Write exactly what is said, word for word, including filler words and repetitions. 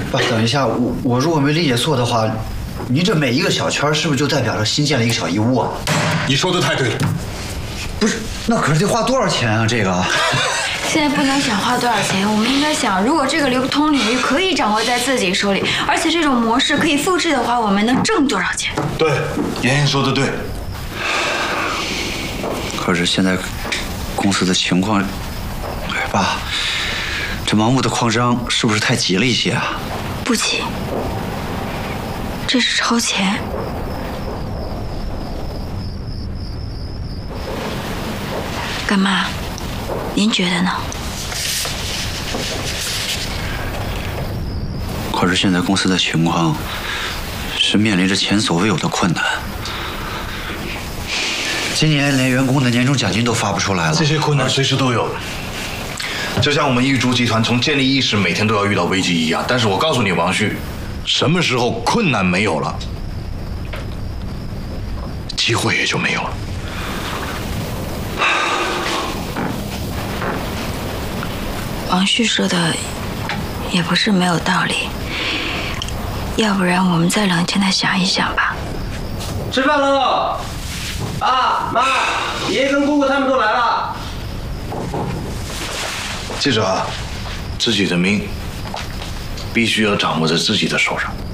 爸，等一下，我我如果没理解错的话，您这每一个小圈是不是就代表着新建了一个小义乌啊？ 你说的太对了。 不是，那可是得花多少钱啊？这个。 现在不能想花多少钱，我们应该想，如果这个流通领域可以掌握在自己手里，而且这种模式可以复制的话，我们能挣多少钱？ 对，妍妍说的对。 可是现在公司的情况，哎，爸，这盲目的扩张是不是太急了一些啊？ 不急，这是超前。干妈，您觉得呢？ 可是现在公司的情况是面临着前所未有的困难。今年连员工的年终奖金都发不出来了， 这些困难随时都有，就像我们玉竹集团从建立伊始每天都要遇到危机一样。但是我告诉你，王旭，什么时候困难没有了，机会也就没有了。 王旭说的也不是没有道理，要不然我们再冷静的想一想吧。 吃饭喽！爸妈，爷爷跟姑姑他们都来了。 记着啊，自己的命必须要掌握在自己的手上。